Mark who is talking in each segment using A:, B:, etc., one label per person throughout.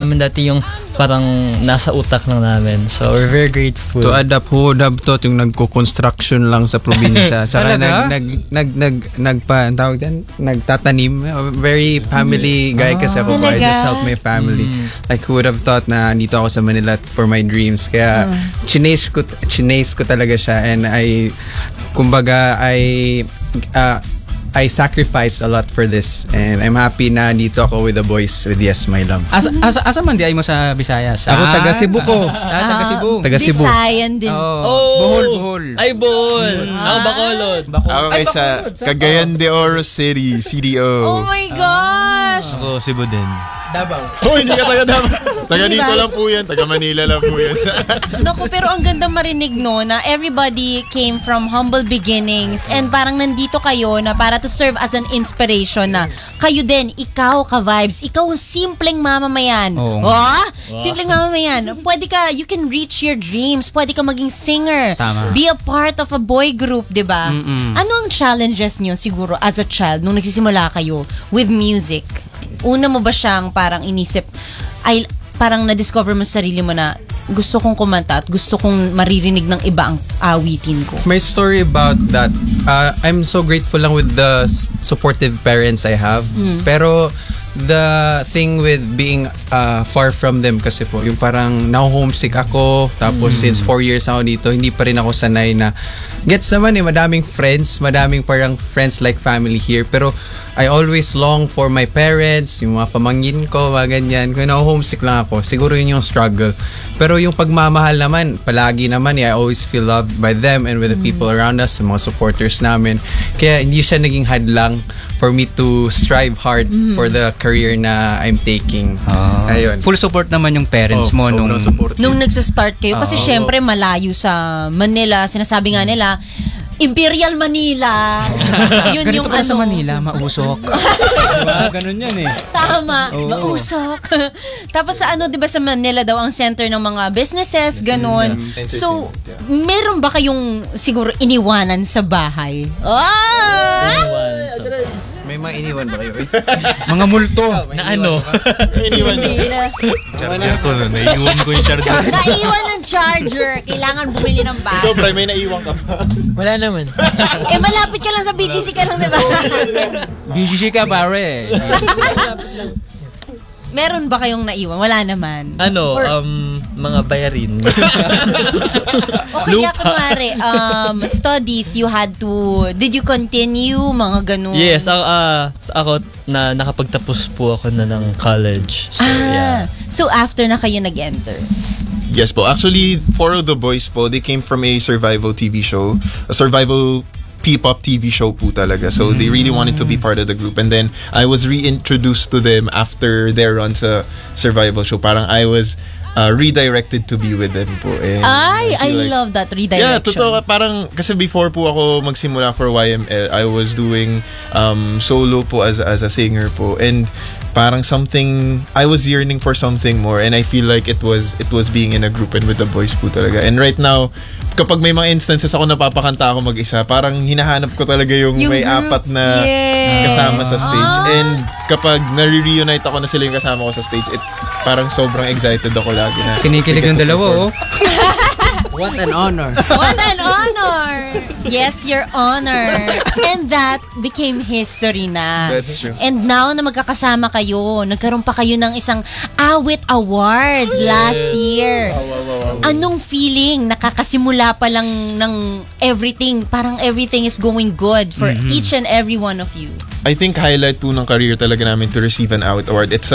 A: namin dati yung parang nasa utak lang namin. So we're very grateful.
B: To add up, who would have thought yung nagko-construction lang sa probinsya. Saka nagtatanim. Very family guy kasi ako. I just help my family. Like who would have thought na dito ako sa Manila for my dreams. Kaya chinase ko talaga siya, and I sacrificed a lot for this, and I'm happy na dito ako with the boys with Yes My Love.
C: Asa man di ay mo sa Visayas?
B: Ako taga Cebu ko.
C: Taga Cebu.
B: Taga Cebu.
D: Visayan din.
C: Bohol.
A: Ay, Bohol. Ako Bacolod.
E: Ako kay sa Cagayan de Oro City, CDO.
D: Oh my gosh!
F: Ako, Cebu din.
C: Davao.
E: Oh, hindi ka taga Davao. Taga dito lang po yan. Taga Manila lang po yan.
D: Naku, pero ang ganda marinig, no, na everybody came from humble beginnings, and parang nandito kayo na para to serve as an inspiration na kayo din, ikaw ka-vibes, ikaw simpleng mamamayan. Simpleng mamamayan. Pwede ka, you can reach your dreams. Pwede ka maging singer.
C: Tama.
D: Be a part of a boy group, di ba? Ano ang challenges nyo siguro as a child nung nagsisimula kayo with music? Una mo ba siyang parang inisip, ay parang na-discover mo sa sarili mo na gusto kong kumanta at gusto kong maririnig ng iba ang awitin ko?
B: My story about that, I'm so grateful lang with the supportive parents I have. Pero the thing with being far from them kasi po, yung parang na-homesick ako, tapos since 4 years ako dito, hindi pa rin ako sanay na gets naman madaming parang friends like family here, pero I always long for my parents, yung mga pamangkin ko, mga ganyan. Kung na-homesick lang ako, siguro yun yung struggle. Pero yung pagmamahal naman, palagi naman, I always feel loved by them and with the people around us, mga supporters namin. Kaya hindi siya naging hadlang for me to strive hard for the career na I'm taking. Ayun.
C: Full support naman yung parents mo nung
D: nagsa-start kayo. Kasi syempre malayo sa Manila. Sinasabi nga nila, Imperial Manila. Yun yung
C: sa Manila, mausok. Diba? Ganun yan eh.
D: Tama, mausok. Tapos sa diba sa Manila daw ang center ng mga businesses, ganun. So, meron ba kayong siguro iniwanan sa bahay?
B: May mga iniwan ba kayo?
C: Mga multo.
A: Na ano?
D: Hindi na.
F: Charger ko, naiiwan ko yung charger.
D: Naiwan ng charger. Kailangan bumili ng bago.
E: Ikaw, Bri, may naiwan ka pa.
A: Wala naman.
D: Malapit ka lang sa BGC ka lang, diba?
C: BGC ka, pare.
D: Meron ba kayong naiwan? Wala naman.
A: Mga bayarin.
D: O kaya kunwari, studies, did you continue? Mga ganun?
A: Yes, ako na nakapagtapos po ako na ng college. So, yeah.
D: So after na kayo nag-enter?
E: Yes po. Actually, 4 of the boys po, they came from a survival TV show. A survival P-pop TV show po talaga. So they really wanted to be part of the group. And then I was reintroduced to them after their run sa survival show. Parang I was redirected to be with them po. And
D: I love that redirection.
E: Yeah, totoo. Parang, kasi before po ako magsimula for YML, I was doing solo po as a singer po. And parang I was yearning for something more, and I feel like it was being in a group and with the boys po talaga. And right now, kapag may mga instances ako napapakanta ako mag-isa, parang hinahanap ko talaga yung may
D: group.
E: 4 na kasama sa stage. And kapag nare-reunite ako na sila yung kasama ko sa stage, parang sobrang excited ako lagi na.
C: Kinikilig ng dalawa,
B: What an honor.
D: What an honor! Yes, your honor. And that became history na.
E: That's true.
D: And now na magkakasama kayo, nagkaroon pa kayo ng isang Awit Awards last year. Anong feeling? Nakakasimula pa lang ng everything. Parang everything is going good for each and every one of you.
E: I think highlight po ng career talaga namin to receive an Awit Award. It's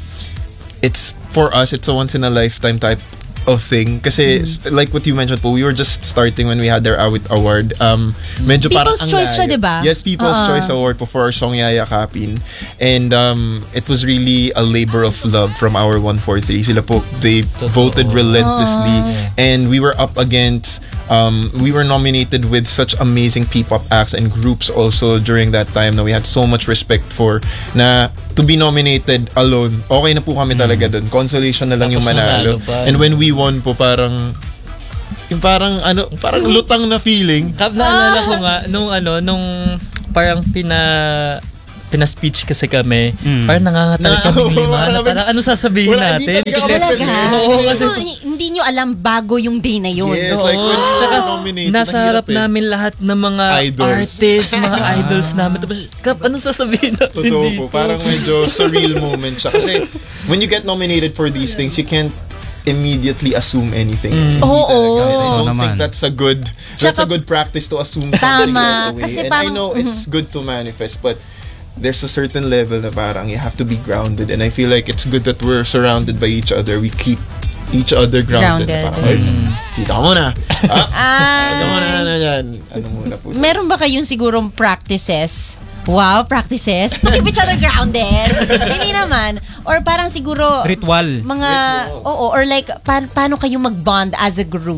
E: for us, it's a once in a lifetime type of thing. Kasi like what you mentioned po, we were just starting when we had their Awit Award. Medyo
D: People's Choice siya, diba?
E: Yes, People's Choice Award po for our song Yayakapin. And it was really a labor of love from our 143. Sila po, they voted relentlessly. And we were up against, we were nominated with such amazing P-pop acts and groups also during that time na we had so much respect for, na to be nominated alone, okay na po kami talaga dun. Consolation na lang yung manalo. And when we won po, parang lutang na feeling.
A: Naalala ko nga nung parang pina-speech kasi kami, parang nangangatal kami ni Lima. Parang ano sasabihin natin?
D: Talaga?
A: Oo, kasi
D: So, hindi nyo alam bago yung day na yun.
E: Yes, like when
A: Tsaka,
E: nominated,
A: nasa harap
E: nahirap
A: namin lahat ng mga
E: Idols.
A: artists, mga idols namin. Tapos, Kap, anong sasabihin natin
E: Totoo
A: dito?
E: po. Parang medyo surreal moment siya. Kasi when you get nominated for these things, you can't immediately assume anything.
D: Oo.
E: I don't
C: naman.
E: think that's a good practice to assume something
D: Tama.
E: right away.
D: Kasi
E: And I
D: parang-
E: know it's good to manifest, but there's a certain level na parang you have to be grounded. And I feel like it's good that we're surrounded by each other. We keep each other grounded.
D: Grounded.
E: Parang, "Ay, kita ka muna. Ano muna na yan? Ano muna po?
D: Meron ba kayong sigurong practices? Wow, practices? To keep each other grounded? Hindi naman. Or parang siguro...
C: Ritual.
D: Mga... Oo, or like, paano kayo mag-bond as a group?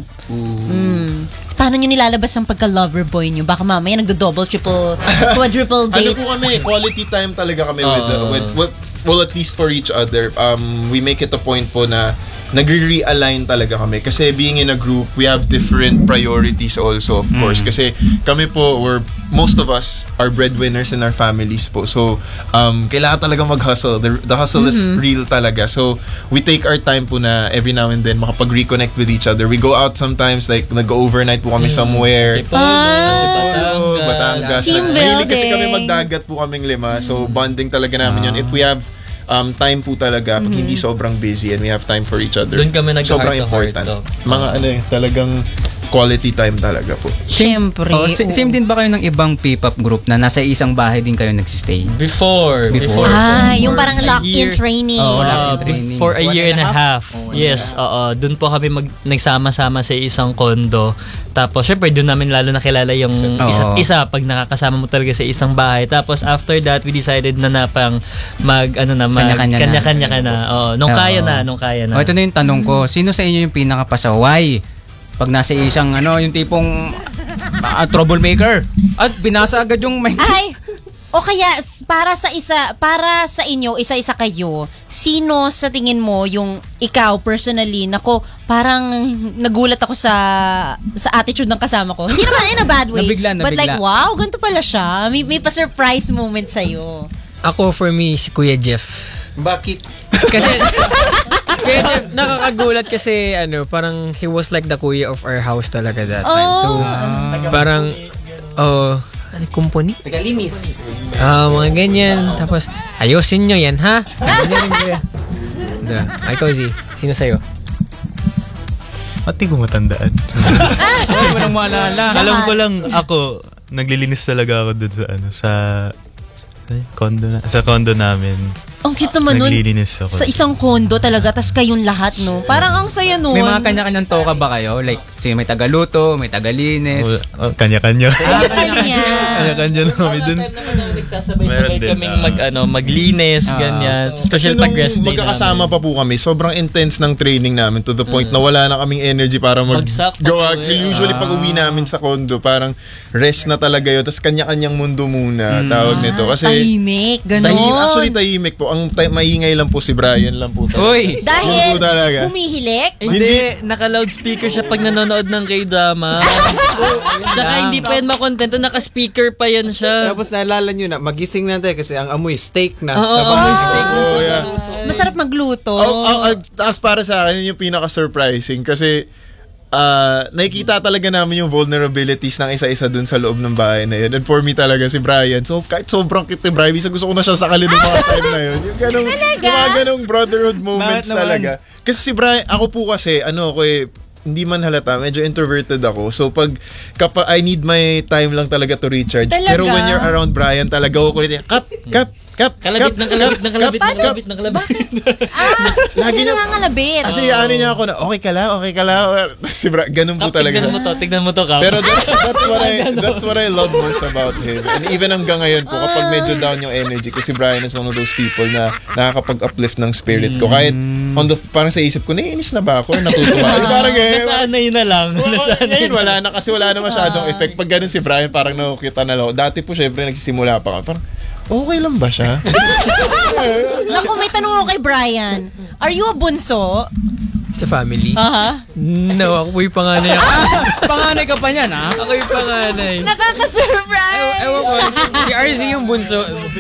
D: Paano nyo nilalabas ang pagka-lover boy nyo? Baka mamaya nagdo-double, triple, quadruple
E: Ano
D: dates.
E: po kami, quality time talaga kami with well, at least for each other. We make it a point po na nagre-realign talaga kami. Kasi being in a group, we have different priorities also, of course. Kasi kami po, most of us are breadwinners in our families po. So, kailangan talaga mag-hustle. The hustle is real talaga. So, we take our time po na every now and then makapag-reconnect with each other. We go out sometimes, like nag-overnight po kami somewhere. Batangas.
D: Team
E: Mahilig kasi
D: building.
E: kami magdagat po kaming 5. So, bonding talaga namin yun. If we have time po talaga, pag hindi sobrang busy and we have time for each other.
A: Doon kami
E: sobrang
A: nag-heart to
E: important.
A: heart,
E: Mga talagang quality time talaga po.
D: Siyempre.
C: Same din ba kayo ng ibang P-pop group na nasa isang bahay din kayo nagsistay?
A: Before.
D: Yung parang lock-in training.
C: Oo, lock-in training.
A: For a year and a half. Yes, oo. Doon po kami nagsama-sama sa isang kondo. Tapos, syempre, doon namin lalo nakilala yung isa't isa pag nakakasama mo talaga sa isang bahay. Tapos, after that, we decided na pang kanya-kanya ka na. Oo, nung kaya na.
C: O, ito na yung tanong ko. Sino sa inyo yung pinakapasaway? Pag nasa isang, yung tipong troublemaker. At binasa agad yung may...
D: Ay! O kaya, para sa inyo, isa-isa kayo, sino sa tingin mo yung ikaw personally, nako, parang nagulat ako sa attitude ng kasama ko. Hindi naman in a bad way.
C: Nabigla.
D: But like, wow, ganito pala siya. May pa-surprise moment sa'yo.
G: Ako, for me, si Kuya Jeff.
E: Bakit?
G: Kasi, Kuya Jeff, nakakagulat kasi, parang he was like the kuya of our house talaga that time. So, parang, kumpuni?
E: Tagalinis.
G: Mga ganyan. Tapos, ayusin nyo yan, ha? Ganyan rin, kuya. Ikaw, Z, sino sa'yo?
F: Pati ko matandaan.
C: Hindi mo nang maalala.
F: Alam ko lang ako, naglilinis talaga ako dun sa condo namin.
D: Ang cute naman nun.
F: Naglilinis ako.
D: Sa isang kondo talaga, tas kayong lahat, no? Parang ang saya nun.
C: May mga kanya-kanyang toka ba kayo? Like, sige, may tagaluto, may tagalinis.
F: Kanya-kanya.
D: Kanya.
F: Kanya-kanya na kami dun.
A: Nagsasabay
F: Meron din,
A: kaming maglinis, ganyan. Special
E: Kasi
A: pag-rest day
E: magkakasama pa po kami, sobrang intense ng training namin to the point na wala na kaming energy para
A: Bagsak pa
E: maggawa.
A: po eh.
E: Usually pag uwi namin sa condo, parang rest na talaga yun. Tapos kanya-kanyang mundo muna, tawag nito. Kasi
D: Tahimik, ganon.
E: actually tahimik po. Ang maingay lang po si Brian lang po.
C: Uy!
D: Dahil
E: Yun po talaga.
D: humihilik.
A: Hindi, naka-loudspeaker siya pag nanonood ng K-drama. Tsaka hindi pa yan makontento, naka-speaker pa yan siya.
B: Tapos naalala nyo na, magising na tayo kasi ang amoy steak na
A: Oo,
B: sa bahay.
A: steak na
E: Oh, yeah.
D: Masarap magluto.
E: Tapos para sa akin, yun yung pinaka-surprising kasi nakikita talaga namin yung vulnerabilities ng isa-isa dun sa loob ng bahay na yun. And for me talaga si Brian, so kahit sobrang cute ni Brian, gusto ko na siya sakalin ng mga time na yun. Yung mga ganong brotherhood moments
C: Bakit naman?
E: talaga. Kasi si Brian, ako po kasi, hindi man halata, medyo introverted ako. So pag I need my time lang talaga to recharge.
D: Talaga?
E: Pero when you're around Brian, talaga ako kulit,
A: Kalabit ng kalabit.
D: Kasi nangangalabit.
E: Kasi ano niya ako na, okay ka lang. Si Brian, ganun po talaga.
A: Tignan mo to, Kap.
E: Pero that's what I love most about him. And even hanggang ngayon po, kapag medyo down yung energy ko, si Brian is one of those people na nakakapag-uplift ng spirit ko. Kahit parang sa isip ko, naiinis na ba ako? Or natutuwa? Parang
A: Nasanay na lang.
E: ngayon wala na kasi wala na masyadong effect. Pag ganun si Brian, parang nakukita na lang. Dati po syempre nagsisimula pa ako. Parang, okay lang ba siya?
D: Naku, may tanong ako kay Brian. Are you a bunso?
G: sa family? No, ako yung panganay ako.
C: Panganay ka pa niyan, ha?
G: Ako yung panganay.
D: Nakaka-surprise!
G: Ewan ko, si RZ yung bunso.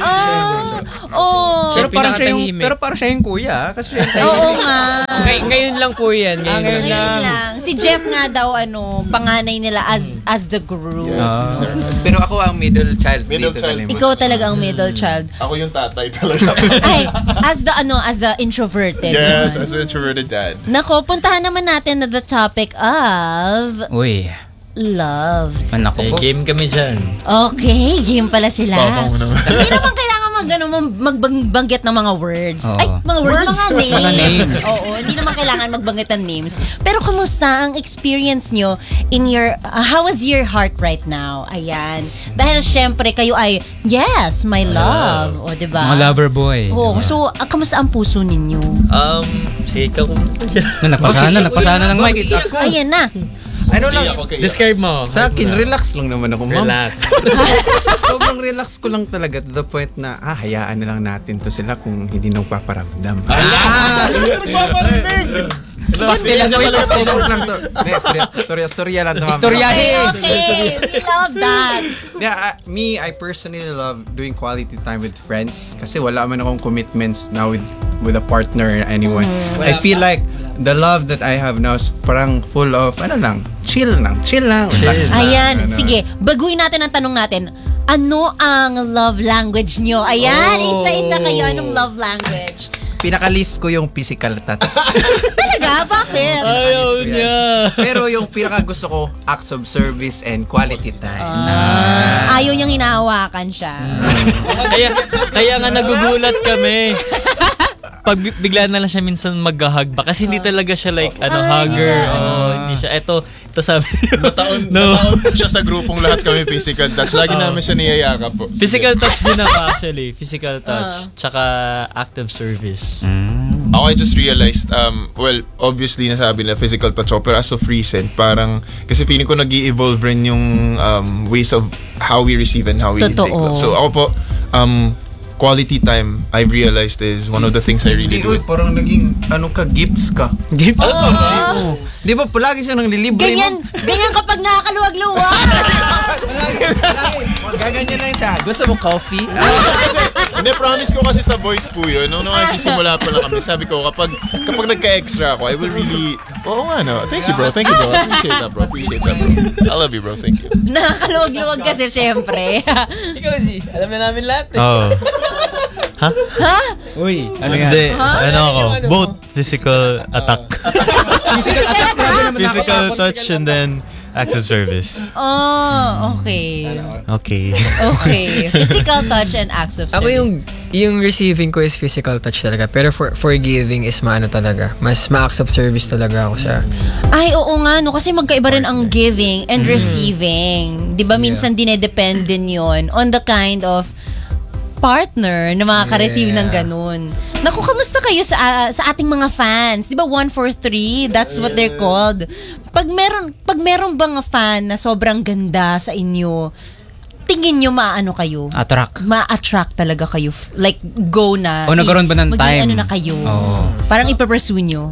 D: Oh.
C: Pero parang siya yung,
G: pinakatahimik.
C: pero parang siya yung kuya, kasi siya yung
D: Oo nga.
G: Ngayon lang po yan. Ngayon lang.
D: Ngayon lang. Si Jeff nga daw, panganay nila as the group.
B: Pero ako ang middle child
E: Middle
B: dito sa
E: child.
B: lima.
D: Ikaw talaga ang middle child.
E: Ako yung tatay talaga.
D: Ay, as the introverted.
E: Yes,
D: naman.
E: as an introverted dad.
D: Nako, puntahan naman natin na the topic of
C: Uy,
D: love.
C: anak
A: May
C: ko.
A: game kami dyan.
D: Okay, game pala sila.
E: Papa mo naman.
D: Hindi naman kailangan magbanggit ng mga words.
C: Oo.
D: Ay, mga words, mga names.
C: Mga names.
D: Oo, hindi naman kailangan magbanggit ng names. Pero kumusta ang experience nyo in your, how is your heart right now? Ayan. Dahil syempre kayo ay, yes, my love. O, diba?
C: Mga lover boy.
D: Oo, so, kamusta ang puso ninyo?
A: Sige ka kung
C: Nagpasana ng mic.
B: Bakit ako?
D: Ayan na.
B: Ano lang,
A: describe mo.
B: sa akin, relax lang naman ako, ma'am.
A: Relax.
B: Sobrang relax ko lang talaga to the point na, hayaan na lang natin to sila kung hindi nang paparamdam. Joke lang to. Storya lang to, ma'am.
C: Istoryahe.
D: Okay, we love that.
B: Yeah, I personally love doing quality time with friends kasi wala man akong commitments now with a partner or anyone. I feel like the love that I have now is parang full of, chill lang. Relax lang.
D: Ayan, sige, baguhin natin ang tanong natin. Ano ang love language nyo? Ayan, isa-isa kayo. Anong love language?
B: Pinaka-list ko yung physical touch.
D: Talaga? Bakit?
A: Ayaw niya.
B: Pero yung pinaka-gusto ko, acts of service and quality time.
D: Ayaw niyang hinahawakan siya.
A: Kaya nga nagugulat kami. Pag bigla na lang siya minsan mag-hug ba kasi hindi talaga siya like hugger. Hindi siya. Ito sabi.
E: Mataon siya sa grupong lahat kami physical touch. Lagi namin siya niyayakap po.
A: Physical touch din ako actually. Physical touch. Tsaka active service.
E: Ako, I just realized, obviously nasabi nila physical touch ako, pero as of recent, parang, kasi feeling ko nag-i-evolve rin yung ways of how we receive and how we take love. So ako po, quality time, I realized is one of the things I really do.
B: Parang naging, gifts ka.
G: Gifts?
B: Di ba, palagi siya nang lilibre
D: Ganyan kapag nakakaluwag-luwag.
B: Gaganyan lang siya. Gusto mo coffee?
E: Hindi, promise ko kasi sa voice po yun. Nung nagsisimula pa lang kami, sabi ko, kapag nagka-extra ako, I will really, thank you bro. Appreciate that bro. I love you bro, thank you.
D: Nakakaluwag-luwag kasi syempre.
G: Ikaw, Z. Alam na namin lahat.
F: Oo.
C: Uy, ano yan?
F: Hindi, ako, both physical attack. Physical touch and then acts of service.
D: Okay.
F: Okay.
D: Physical touch and acts of service.
G: Ako yung receiving ko is physical touch talaga. Pero for giving is talaga. Mas ma-acts of service talaga ako sa...
D: Ay, oo nga, no? Kasi magkaiba rin ang giving and receiving. Di ba minsan dinedepend din yun on the kind of partner na makaka-receive ng ganun. Naku, kamusta kayo sa ating mga fans? Di ba 143? That's what they're called. Pag meron bang fan na sobrang ganda sa inyo, tingin nyo kayo? Ma-attract talaga kayo. Like, go na.
C: O nagkaroon ba ng time?
D: Na kayo. Parang ipapursue nyo.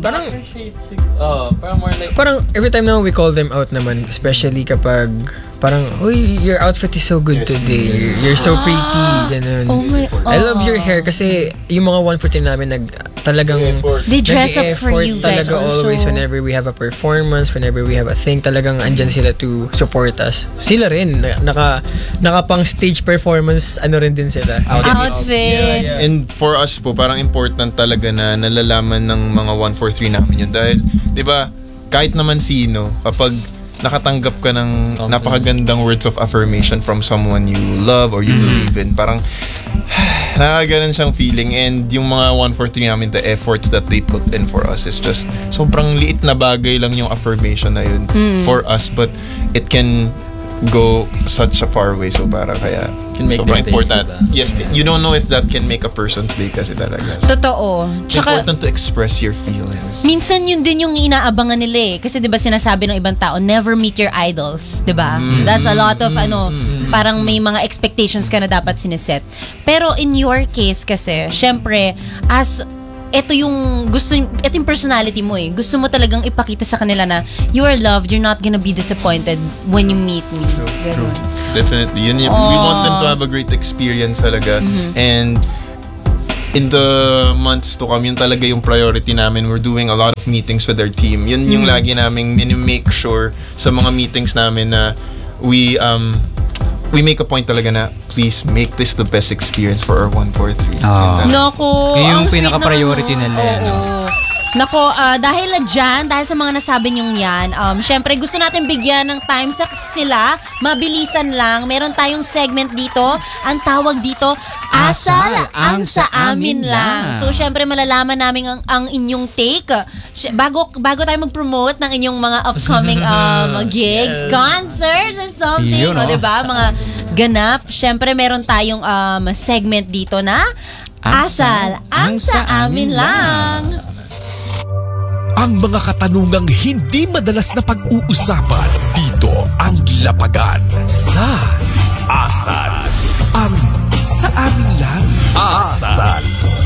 G: Parang every time naman we call them out naman, especially kapag parang, your outfit is so good today. You're so pretty. Ganun. I love your hair kasi yung mga 143 namin talagang
D: they dress up for you guys
G: talaga
D: also.
G: Always whenever we have a performance, whenever we have a thing, talagang andyan sila to support us. Sila rin, nakapang stage performance, rin din sila.
D: Outfits.
E: And for us po, parang important talaga na nalalaman ng mga 143 namin yun. Dahil, di ba, kahit naman sino, kapag nakatanggap ka ng napakagandang words of affirmation from someone you love or you believe in, parang nakaganon siyang feeling. And yung mga 143 namin, the efforts that they put in for us is just sobrang liit na bagay lang yung affirmation na yun for us, but it can go such a far way. So para kaya sobrang important. Yes, you don't know if that can make a person's day kasi talaga.
D: Totoo.
E: It's important to express your feelings.
D: Minsan yun din yung inaabangan nila kasi 'di ba sinasabi ng ibang tao, never meet your idols, 'di ba? That's a lot of parang may mga expectations ka na dapat sineset. Pero in your case kasi, syempre as ito yung personality mo eh. Gusto mo talagang ipakita sa kanila na you are loved, you're not gonna be disappointed when you meet me.
E: True. Definitely. We want them to have a great experience talaga. And in the months to come, yun talaga yung priority namin. We're doing a lot of meetings with our team. Yun yung lagi namin make sure sa mga meetings namin na we make a point talaga na please make this the best experience for our 143.
D: Nako,
C: yung
D: ang sweet
C: pinaka-priority
D: naman,
C: nila.
D: oo. Nako, dahil sa mga nasabi niyong yan, syempre gusto natin bigyan ng time sa sila, mabilisan lang. Meron tayong segment dito, ang tawag dito, Asal ang sa amin lang. So syempre malalaman namin ang inyong take. Bago tayo mag-promote ng inyong mga upcoming gigs, concerts or something,
C: Yun,
D: o diba? Mga ganap. Syempre meron tayong segment dito na Asal ang sa amin lang.
H: Ang mga katanungang hindi madalas na pag-uusapan dito ang lapagan sa Asal ang sa amin lang. Asal